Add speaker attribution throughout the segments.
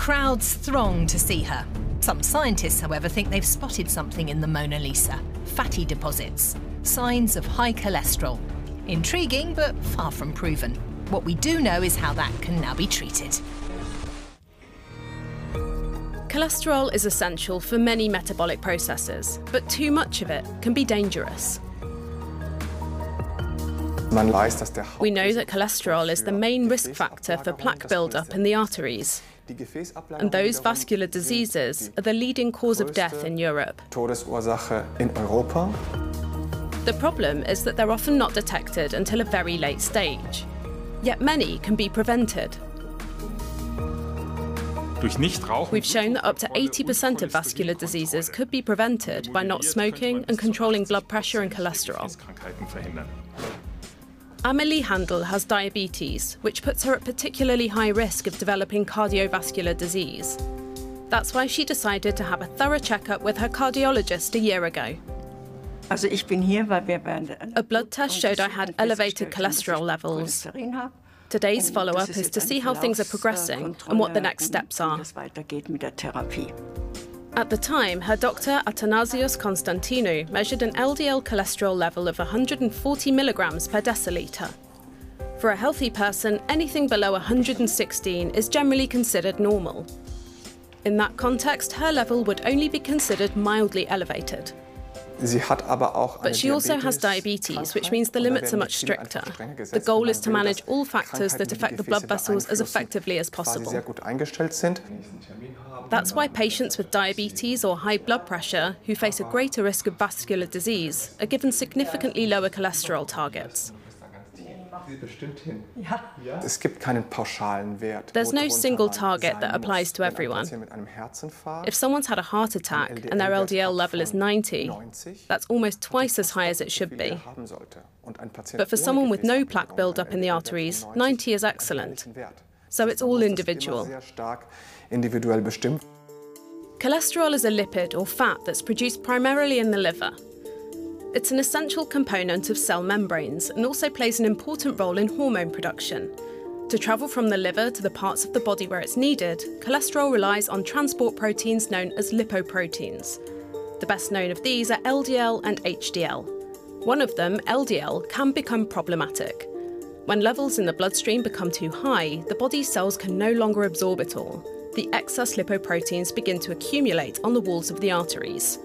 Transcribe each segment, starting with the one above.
Speaker 1: Crowds throng to see her. Some scientists, however, think they've spotted something in the Mona Lisa. Fatty deposits, signs of high cholesterol. Intriguing, but far from proven. What we do know is how that can now be treated.
Speaker 2: Cholesterol is essential for many metabolic processes, but too much of it can be dangerous. We know that cholesterol is the main risk factor for plaque buildup in the arteries. And those vascular diseases are the leading cause of death in Europe. The problem is that they're often not detected until a very late stage. Yet many can be prevented. We've shown that up to 80% of vascular diseases could be prevented by not smoking and controlling blood pressure and cholesterol. Amelie Handel has diabetes, which puts her at particularly high risk of developing cardiovascular disease. That's why she decided to have a thorough checkup with her cardiologist a year ago. A blood test showed I had elevated cholesterol levels. Today's follow-up is to see how things are progressing and what the next steps are. At the time, her doctor, Athanasios Konstantinou, measured an LDL cholesterol level of 140 milligrams per deciliter. For a healthy person, anything below 116 is generally considered normal. In that context, her level would only be considered mildly elevated. But she also has diabetes, which means the limits are much stricter. The goal is to manage all factors that affect the blood vessels as effectively as possible. That's why patients with diabetes or high blood pressure who face a greater risk of vascular disease are given significantly lower cholesterol targets. There's no single target that applies to everyone. If someone's had a heart attack and their LDL level is 90, that's almost twice as high as it should be. But for someone with no plaque buildup in the arteries, 90 is excellent. So it's all individual. Cholesterol is a lipid or fat that's produced primarily in the liver. It's an essential component of cell membranes and also plays an important role in hormone production. To travel from the liver to the parts of the body where it's needed, cholesterol relies on transport proteins known as lipoproteins. The best known of these are LDL and HDL. One of them, LDL, can become problematic. When levels in the bloodstream become too high, the body's cells can no longer absorb it all. The excess lipoproteins begin to accumulate on the walls of the arteries.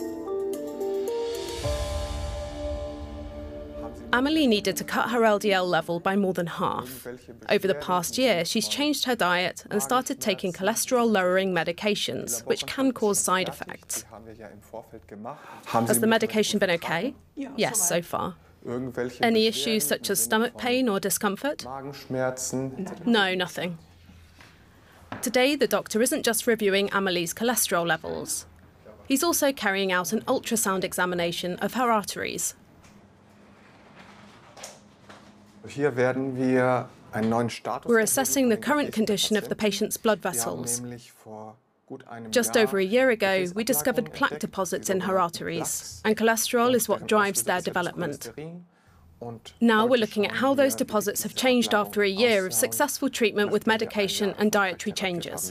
Speaker 2: Amelie needed to cut her LDL level by more than half. Over the past year, she's changed her diet and started taking cholesterol-lowering medications, which can cause side effects. Has the medication been okay? Yes, so far. Any issues such as stomach pain or discomfort? No, nothing. Today, the doctor isn't just reviewing Amelie's cholesterol levels. He's also carrying out an ultrasound examination of her arteries. We're assessing the current condition of the patient's blood vessels. Just over a year ago, we discovered plaque deposits in her arteries, and cholesterol is what drives their development. Now we're looking at how those deposits have changed after a year of successful treatment with medication and dietary changes.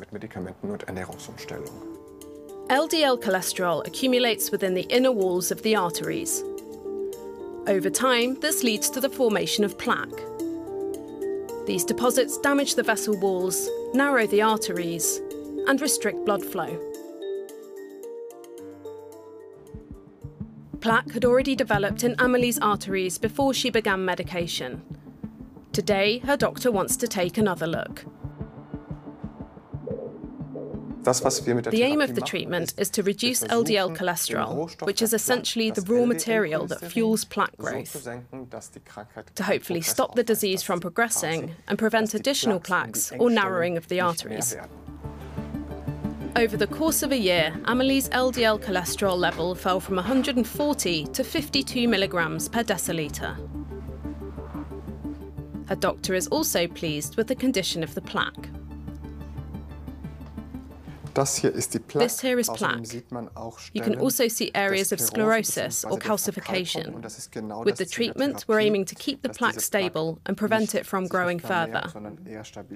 Speaker 2: LDL cholesterol accumulates within the inner walls of the arteries. Over time, this leads to the formation of plaque. These deposits damage the vessel walls, narrow the arteries, and restrict blood flow. Plaque had already developed in Amelie's arteries before she began medication. Today, her doctor wants to take another look. The aim of the treatment is to reduce LDL cholesterol, which is essentially the raw material that fuels plaque growth, to hopefully stop the disease from progressing and prevent additional plaques or narrowing of the arteries. Over the course of a year, Amelie's LDL cholesterol level fell from 140 to 52 milligrams per deciliter. Her doctor is also pleased with the condition of the plaque. This here is plaque. You can also see areas of sclerosis or calcification. With the treatment, we're aiming to keep the plaque stable and prevent it from growing further.